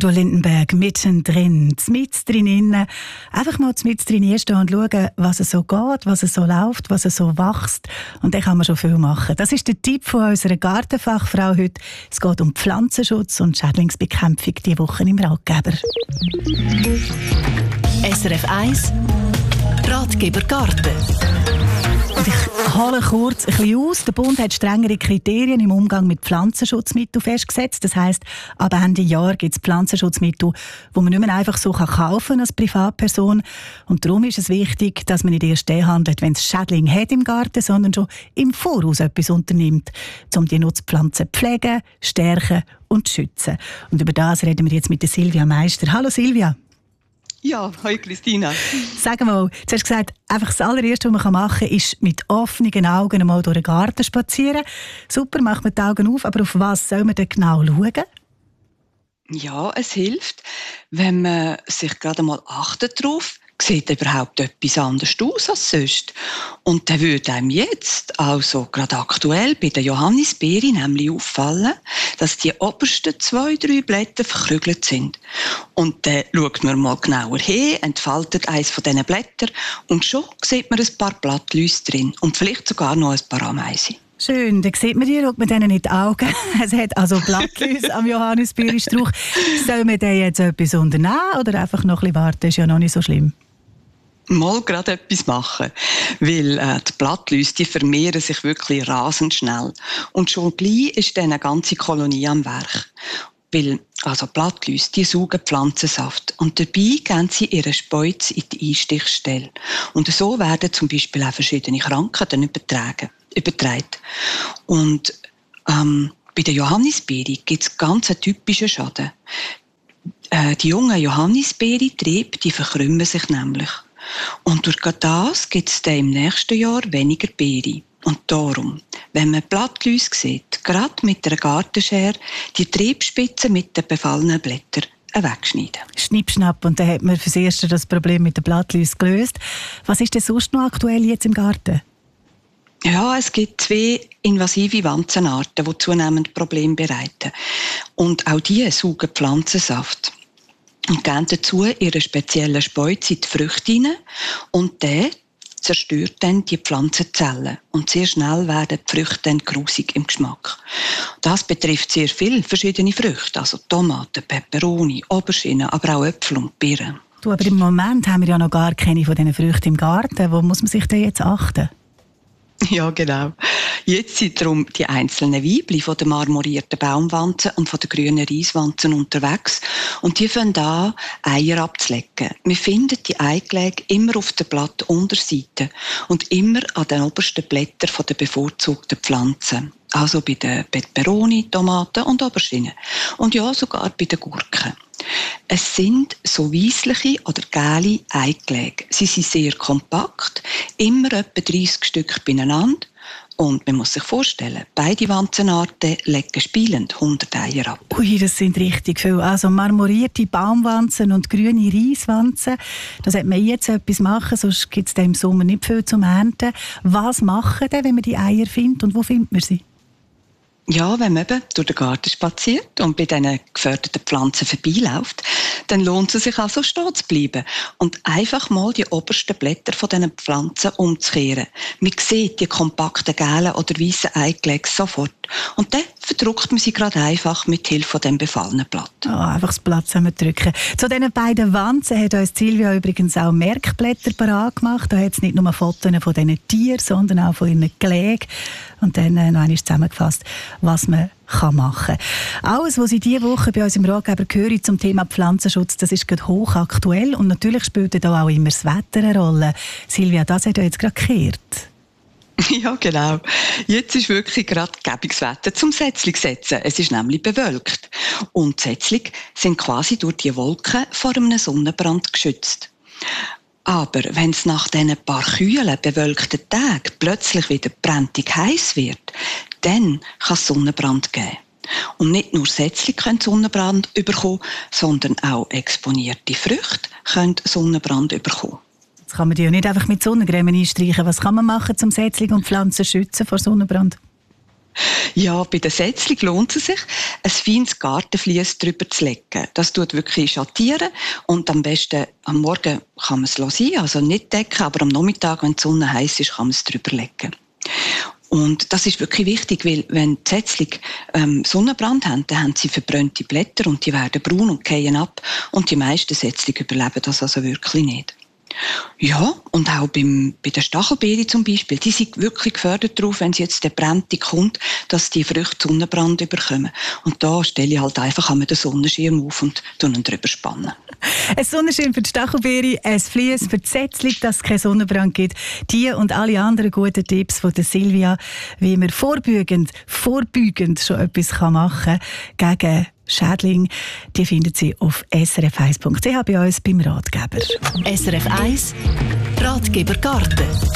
Udo Lindenberg, mittendrin, mit drinnen. Einfach mal mit drin stehen und schauen, was es so geht, was es so läuft, was es so wächst. Und dann kann man schon viel machen. Das ist der Tipp von unserer Gartenfachfrau heute. Es geht um Pflanzenschutz und Schädlingsbekämpfung diese Woche im Ratgeber. SRF 1 Ratgeber Garten. Und ich hole kurz ein bisschen aus. Der Bund hat strengere Kriterien im Umgang mit Pflanzenschutzmitteln festgesetzt. Das heisst, ab Ende Jahr gibt es Pflanzenschutzmittel, die man nicht mehr einfach so kaufen kann als Privatperson. Und darum ist es wichtig, dass man nicht erst handelt, wenn es Schädlinge hat im Garten, sondern schon im Voraus etwas unternimmt, um die Nutzpflanzen zu pflegen, stärken und zu schützen. Und über das reden wir jetzt mit der Silvia Meister. Hallo Silvia. Ja, hi Christina. Sag mal, du hast gesagt, einfach das Allererste, was man machen kann, ist mit offenen Augen einmal durch den Garten spazieren. Super, macht man die Augen auf, aber auf was soll man denn genau schauen? Ja, es hilft, wenn man sich gerade mal achtet drauf, sieht überhaupt etwas anders aus als sonst. Und dann würde einem jetzt, also gerade aktuell bei der Johannisbeere, nämlich auffallen, dass die obersten 2-3 Blätter verkrügelt sind. Und dann schaut man mal genauer hin, entfaltet eines von diesen Blättern und schon sieht man ein paar Blattläuse drin und vielleicht sogar noch ein paar Ameisen. Schön, dann sieht man die, schaut man denen in die Augen. Es hat also Blattläuse am Johannisbeerenstrauch. Soll man denn jetzt etwas unternehmen oder einfach noch ein bisschen warten? Ist ja noch nicht so schlimm. Mal gerade etwas machen, weil die Blattläuse, die vermehren sich wirklich rasend schnell. Und schon gleich ist dann eine ganze Kolonie am Werk. Weil also Blattläuse, die saugen Pflanzensaft und dabei geben sie ihren Speuz in die Einstichstelle. Und so werden zum Beispiel auch verschiedene Krankheiten übertragen. Und bei der Johannisbeere gibt es ganz einen typischen Schaden. Die jungen Johannisbeerentriebe, die verkrümmen sich nämlich. Und durch das gibt es dann im nächsten Jahr weniger Beere. Und darum, wenn man Blattläuse sieht, gerade mit einer Gartenschere, die Triebspitzen mit den befallenen Blättern wegschneiden. Schnipp, schnapp, und dann hat man fürs Erste das Problem mit den Blattläusen gelöst. Was ist denn sonst noch aktuell jetzt im Garten? Ja, es gibt 2 invasive Wanzenarten, die zunehmend Probleme bereiten. Und auch die saugen Pflanzensaft. Und geben dazu ihre speziellen Speuz in die Früchte hinein und der zerstört dann die Pflanzenzellen. Und sehr schnell werden die Früchte dann grusig im Geschmack. Das betrifft sehr viele verschiedene Früchte, also Tomaten, Peperoni, Auberginen, aber auch Äpfel und Birnen. Du, aber im Moment haben wir ja noch gar keine von diesen Früchten im Garten. Wo muss man sich denn jetzt achten? Ja, genau. Jetzt sind darum die einzelnen Weibchen von der marmorierten Baumwanzen und von der grünen Reiswanzen unterwegs und die fangen an, Eier abzulegen. Wir finden die Eigelege immer auf der Blattunterseite und immer an den obersten Blättern von der bevorzugten Pflanzen. Also bei den Peperoni, Tomaten und Auberginen. Und ja, sogar bei den Gurken. Es sind so weissliche oder gelbe Eigelege. Sie sind sehr kompakt, immer etwa 30 Stück beieinander. Und man muss sich vorstellen, beide Wanzenarten legen spielend 100 Eier ab. Ui, das sind richtig viel. Also marmorierte Baumwanzen und grüne Reiswanzen. Da sollte man jetzt etwas machen, sonst gibt es im Sommer nicht viel zum Ernten. Was machen denn, wenn man die Eier findet und wo findet man sie? Ja, wenn man eben durch den Garten spaziert und bei diesen geförderten Pflanzen vorbeiläuft, dann lohnt es sich also stehen zu bleiben und einfach mal die obersten Blätter von diesen Pflanzen umzukehren. Man sieht die kompakten gelben oder weißen Eigelege sofort und dann verdruckt man sie gerade einfach mit Hilfe von dem befallenen Blatt. Oh, einfach das Blatt zusammendrücken. Zu diesen beiden Wanzen hat uns Silvia übrigens auch Merkblätter parat gemacht. Da hat es nicht nur Fotos von diesen Tieren, sondern auch von ihren Gelegen. Und dann noch einmal zusammengefasst, was man machen kann. Alles, was Sie diese Woche bei uns im Ratgeber hören zum Thema Pflanzenschutz, das ist gerade hochaktuell. Und natürlich spielt da auch immer das Wetter eine Rolle. Silvia, das hat ja jetzt gerade gekehrt. Ja, genau. Jetzt ist wirklich gerade gäbiges Wetter zum Setzling setzen. Es ist nämlich bewölkt. Und Setzling sind quasi durch die Wolken vor einem Sonnenbrand geschützt. Aber wenn es nach diesen paar kühlen, bewölkten Tagen plötzlich wieder brenntig heiß wird, dann kann es Sonnenbrand geben. Und nicht nur Setzlinge können Sonnenbrand bekommen, sondern auch exponierte Früchte können Sonnenbrand bekommen. Jetzt kann man die ja nicht einfach mit Sonnencreme einstreichen. Was kann man machen, um Setzlinge und Pflanzen zu schützen vor Sonnenbrand? Ja, bei der Setzung lohnt es sich, ein feines Gartenvlies drüber zu legen. Das tut wirklich schattieren und am besten am Morgen kann man es sein, also nicht decken, aber am Nachmittag, wenn die Sonne heiß ist, kann man es drüber legen. Und das ist wirklich wichtig, weil wenn die Setzling Sonnenbrand haben, dann haben sie verbrannte Blätter und die werden braun und fallen ab und die meisten Setzlinge überleben das also wirklich nicht. Ja, und auch bei der Stachelbeere zum Beispiel, die sind wirklich gefördert darauf, wenn jetzt der Brennte kommt, dass die Früchte Sonnenbrand bekommen. Und da stelle ich halt einfach einmal den Sonnenschirm auf und ihn drüber spannen. Ein Sonnenschirm für die Stachelbeere, ein Vlies für die Setzling, dass es keinen Sonnenbrand gibt. Die und alle anderen guten Tipps von der Silvia, wie man vorbeugend schon etwas machen kann gegen Schädling, die findet sie auf srf1.ch bei uns beim Ratgeber. SRF 1 Ratgeber Garten.